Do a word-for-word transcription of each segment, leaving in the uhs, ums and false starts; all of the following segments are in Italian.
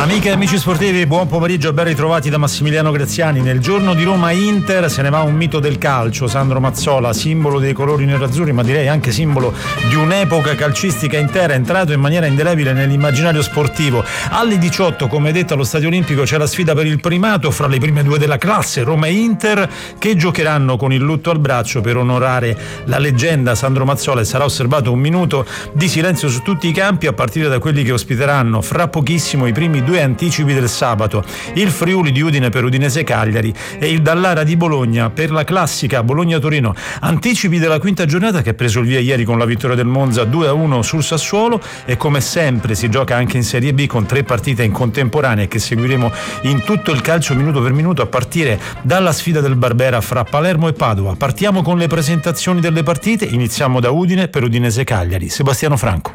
Amiche e amici sportivi, buon pomeriggio e ben ritrovati da Massimiliano Graziani. Nel giorno di Roma-Inter se ne va un mito del calcio, Sandro Mazzola, simbolo dei colori nerazzurri, ma direi anche simbolo di un'epoca calcistica intera, entrato in maniera indelebile nell'immaginario sportivo. Alle diciotto, come detto, allo Stadio Olimpico c'è la sfida per il primato fra le prime due della classe, Roma e Inter, che giocheranno con il lutto al braccio per onorare la leggenda Sandro Mazzola, e sarà osservato un minuto di silenzio su tutti i campi a partire da quelli che ospiteranno fra pochissimo i primi due anticipi del sabato, il Friuli di Udine per Udinese Cagliari e il Dallara di Bologna per la classica Bologna-Torino. Anticipi della quinta giornata che ha preso il via ieri con la vittoria del Monza due a uno sul Sassuolo, e come sempre si gioca anche in Serie B con tre partite in contemporanea che seguiremo in tutto il calcio minuto per minuto, a partire dalla sfida del Barbera fra Palermo e Padova. Partiamo con le presentazioni delle partite, iniziamo da Udine per Udinese Cagliari. Sebastiano Franco.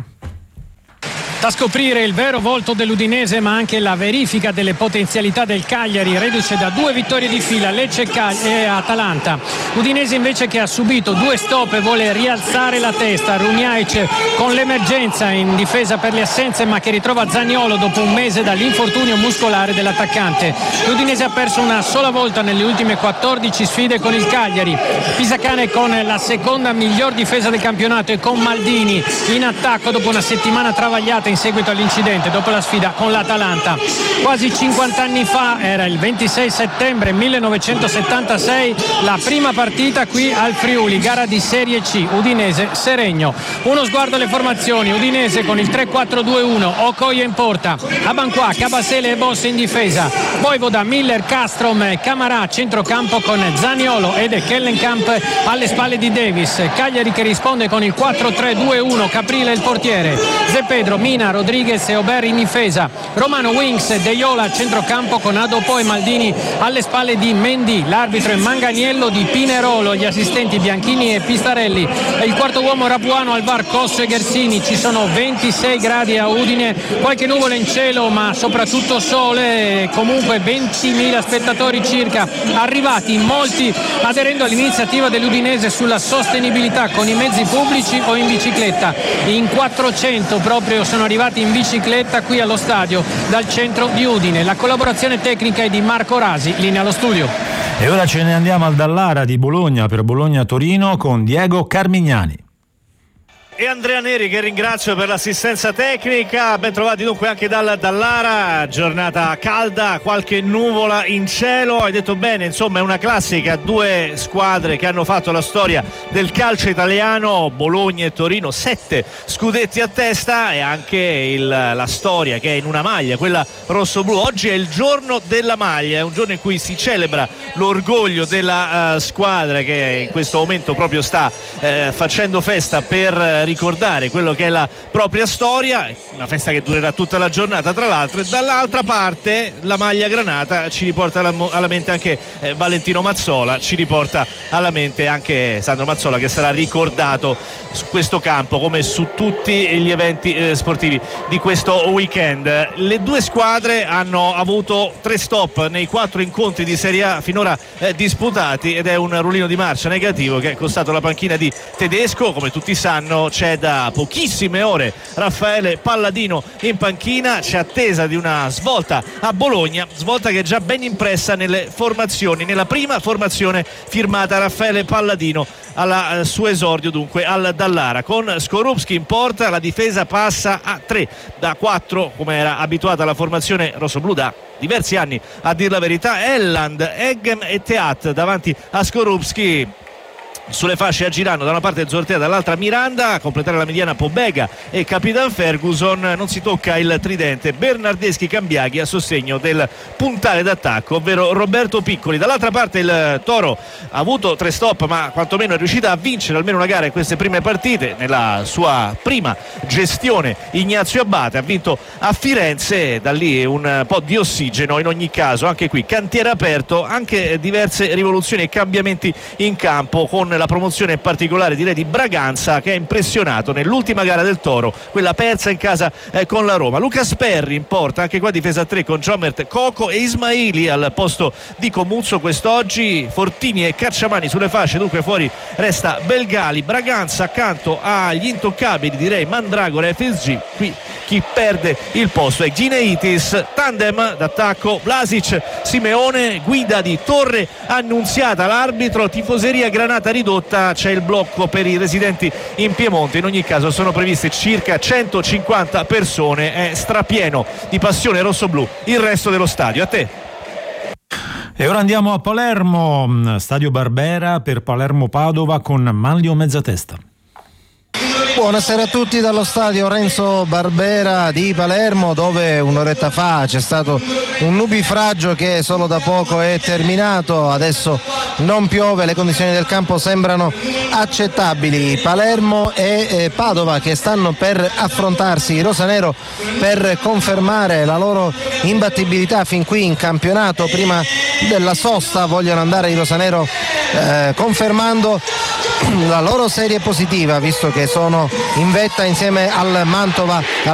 Da scoprire il vero volto dell'Udinese, ma anche la verifica delle potenzialità del Cagliari, reduce da due vittorie di fila, Lecce e Atalanta. Udinese invece che ha subito due stop e vuole rialzare la testa. Runjaic con l'emergenza in difesa per le assenze, ma che ritrova Zaniolo dopo un mese dall'infortunio muscolare dell'attaccante. L'Udinese ha perso una sola volta nelle ultime quattordici sfide con il Cagliari. Pisacane con la seconda miglior difesa del campionato e con Maldini in attacco dopo una settimana travagliata in seguito all'incidente dopo la sfida con l'Atalanta. Quasi cinquanta anni fa, era il ventisei settembre millenovecentosettantasei, la prima partita qui al Friuli, gara di Serie C, Udinese Seregno. Uno sguardo alle formazioni: Udinese con il tre quattro due uno, Okoye in porta, Abanqua, Cabasele e Bosse in difesa, Voivoda, Miller, Castrom e Camarà centrocampo con Zaniolo ed Kellenkamp alle spalle di Davis. Cagliari che risponde con il quattro tre due uno, Caprile il portiere, De Pedro, Mina, Rodriguez e Ober in difesa, Romano, Wings, De Iola a centrocampo con Adopo e Maldini alle spalle di Mendy. L'arbitro è Manganiello di Pinerolo, gli assistenti Bianchini e Pistarelli e il quarto uomo Rapuano al V A R Cosso e Ghersini. Ci sono ventisei gradi a Udine, qualche nuvola in cielo ma soprattutto sole, comunque ventimila spettatori circa arrivati, molti aderendo all'iniziativa dell'Udinese sulla sostenibilità con i mezzi pubblici o in bicicletta. In quattrocento proprio sono arrivati in bicicletta qui allo stadio dal centro di Udine. La collaborazione tecnica è di Marco Rasi, linea allo studio. E ora ce ne andiamo al Dallara di Bologna per Bologna-Torino con Diego Carmignani e Andrea Neri, che ringrazio per l'assistenza tecnica. Ben trovati dunque anche dal Dallara, giornata calda, qualche nuvola in cielo, hai detto bene, insomma è una classica, due squadre che hanno fatto la storia del calcio italiano, Bologna e Torino, sette scudetti a testa, e anche il, la storia che è in una maglia, quella rosso-blu. Oggi è il giorno della maglia, è un giorno in cui si celebra l'orgoglio della uh, squadra che in questo momento proprio sta uh, facendo festa per ricordare quello che è la propria storia, una festa che durerà tutta la giornata tra l'altro. E dall'altra parte la maglia granata ci riporta alla, alla mente anche eh, Valentino Mazzola, ci riporta alla mente anche Sandro Mazzola, che sarà ricordato su questo campo come su tutti gli eventi eh, sportivi di questo weekend. Le due squadre hanno avuto tre stop nei quattro incontri di Serie A finora eh, disputati, ed è un rullino di marcia negativo che è costato la panchina di Tedesco. Come tutti sanno, c'è da pochissime ore Raffaele Palladino in panchina, c'è attesa di una svolta a Bologna, svolta che è già ben impressa nelle formazioni, nella prima formazione firmata Raffaele Palladino al eh, suo esordio dunque al Dallara, con Skorupski in porta. La difesa passa a tre da quattro come era abituata la formazione rossoblu da diversi anni, a dir la verità. Elland, Eggem e Teat davanti a Skorupski. Sulle fasce agiranno da una parte Zortea, dall'altra Miranda, a completare la mediana Pobega e Capitan Ferguson. Non si tocca il tridente Bernardeschi Cambiaghi a sostegno del puntale d'attacco, ovvero Roberto Piccoli. Dall'altra parte il Toro ha avuto tre stop, ma quantomeno è riuscita a vincere almeno una gara in queste prime partite. Nella sua prima gestione Ignazio Abate ha vinto a Firenze, da lì un po' di ossigeno in ogni caso. Anche qui cantiere aperto, anche diverse rivoluzioni e cambiamenti in campo, con la promozione in particolare direi di Braganza, che ha impressionato nell'ultima gara del Toro, quella persa in casa eh, con la Roma. Lucas Perry in porta, anche qua difesa a tre con Giomert, Coco e Ismaili al posto di Comuzzo quest'oggi, Fortini e Cacciamani sulle fasce, dunque fuori resta Belgali. Braganza accanto agli intoccabili direi Mandragora e F S G, qui chi perde il posto è Gineitis. Tandem d'attacco Vlasic Simeone, guida di Torre Annunziata l'arbitro, tifoseria Granata ridotta, c'è il blocco per i residenti in Piemonte. In ogni caso sono previste circa centocinquanta persone, è strapieno di passione rossoblù il resto dello stadio. A te. E ora andiamo a Palermo, stadio Barbera per Palermo-Padova con Manlio Mezzatesta. Buonasera a tutti dallo stadio Renzo Barbera di Palermo, dove un'oretta fa c'è stato un nubifragio che solo da poco è terminato. Adesso non piove, le condizioni del campo sembrano accettabili. Palermo e eh, Padova che stanno per affrontarsi, i rosanero per confermare la loro imbattibilità fin qui in campionato. Prima della sosta vogliono andare i rosanero eh, confermando la loro serie positiva, visto che sono in vetta insieme al Mantova